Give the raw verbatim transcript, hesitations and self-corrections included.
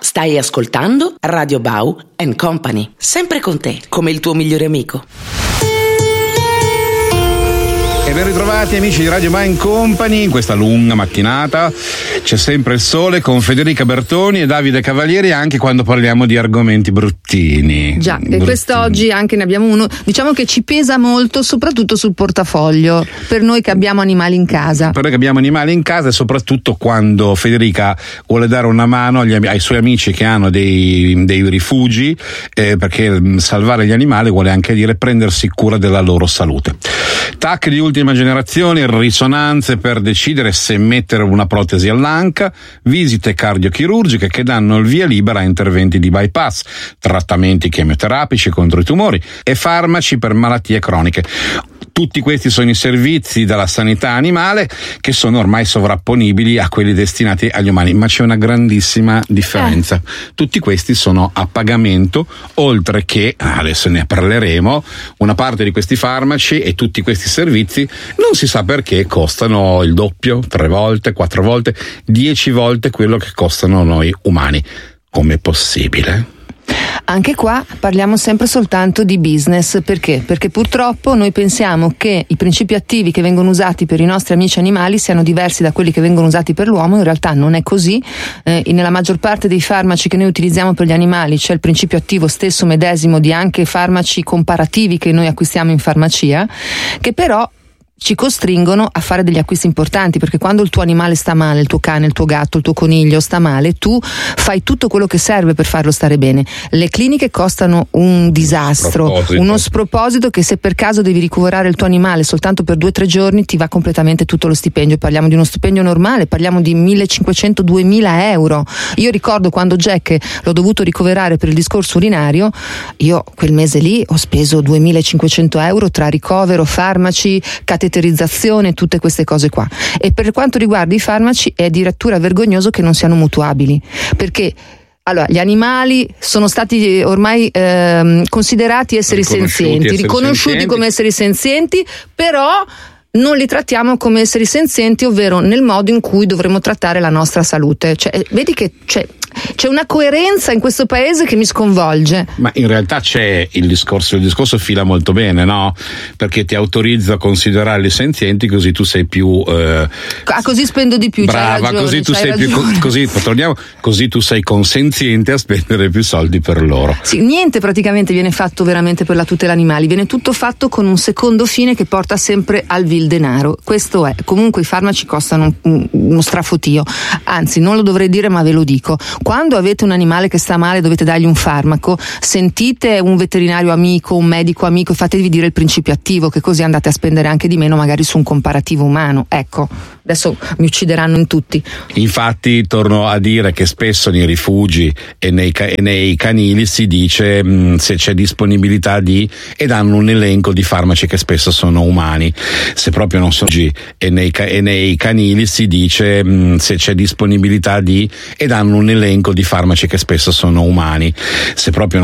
Stai ascoltando Radio Bau and Company, sempre con te, come il tuo migliore amico. E ben ritrovati amici di Radio Bau and Company in questa lunga mattinata. C'è sempre il sole con Federica Bertoni e Davide Cavalieri, anche quando parliamo di argomenti bruttini. Già, bruttini. E quest'oggi anche ne abbiamo uno, diciamo che ci pesa molto, soprattutto sul portafoglio, per noi che abbiamo animali in casa. Per noi che abbiamo animali in casa, e soprattutto quando Federica vuole dare una mano agli, ai suoi amici che hanno dei, dei rifugi, eh, perché salvare gli animali vuole anche dire prendersi cura della loro salute. T A C di ultima generazione, risonanze per decidere se mettere una protesi all'anca, visite cardiochirurgiche che danno il via libera a interventi di bypass, trattamenti chemioterapici contro i tumori e farmaci per malattie croniche. Tutti questi sono i servizi della sanità animale che sono ormai sovrapponibili a quelli destinati agli umani, ma c'è una grandissima differenza. Eh. Tutti questi sono a pagamento, oltre che, adesso ne parleremo, una parte di questi farmaci e tutti questi servizi non si sa perché costano il doppio, tre volte, quattro volte, dieci volte quello che costano noi umani. Com'è possibile? Anche qua parliamo sempre soltanto di business. Perché? Perché purtroppo noi pensiamo che i principi attivi che vengono usati per i nostri amici animali siano diversi da quelli che vengono usati per l'uomo. In realtà non è così. Eh, nella maggior parte dei farmaci che noi utilizziamo per gli animali c'è il principio attivo stesso medesimo di anche farmaci comparativi che noi acquistiamo in farmacia, che però ci costringono a fare degli acquisti importanti, perché quando il tuo animale sta male, il tuo cane, il tuo gatto, il tuo coniglio sta male, tu fai tutto quello che serve per farlo stare bene. Le cliniche costano un disastro, sproposito. uno sproposito che se per caso devi ricoverare il tuo animale soltanto per due o tre giorni ti va completamente tutto lo stipendio. Parliamo di uno stipendio normale, parliamo di millecinquecento duemila euro. Io ricordo quando Jack l'ho dovuto ricoverare per il discorso urinario, io quel mese lì ho speso duemilacinquecento euro tra ricovero, farmaci, cateterizzazione, tutte queste cose qua. E per quanto riguarda i farmaci è addirittura vergognoso che non siano mutuabili, perché allora gli animali sono stati ormai ehm, considerati esseri riconosciuti senzienti, esseri riconosciuti senzienti. come esseri senzienti, però non li trattiamo come esseri senzienti, ovvero nel modo in cui dovremmo trattare la nostra salute. Cioè, vedi che c'è, c'è una coerenza in questo paese che mi sconvolge. Ma in realtà c'è il discorso, il discorso fila molto bene, no? Perché ti autorizza a considerarli senzienti, così tu sei più eh, ah, così spendo di più. brava, c'hai ragione, così tu c'hai sei ragione. più così torniamo, così tu sei consenziente a spendere più soldi per loro. Sì, niente praticamente viene fatto veramente per la tutela animali, viene tutto fatto con un secondo fine che porta sempre al vil denaro. Questo è. Comunque i farmaci costano un, uno strafotio, anzi non lo dovrei dire ma ve lo dico: quando avete un animale che sta male dovete dargli un farmaco, sentite un veterinario amico, un medico amico e fatevi dire il principio attivo, che così andate a spendere anche di meno magari su un comparativo umano. Ecco, adesso mi uccideranno in tutti. Infatti torno a dire che spesso nei rifugi e nei, e nei canili si dice mh, se c'è disponibilità di, e danno un elenco di farmaci che spesso sono umani. Se proprio non sono e nei, e nei canili si dice mh, se c'è disponibilità di, e danno un elenco di farmaci che spesso sono umani. Se proprio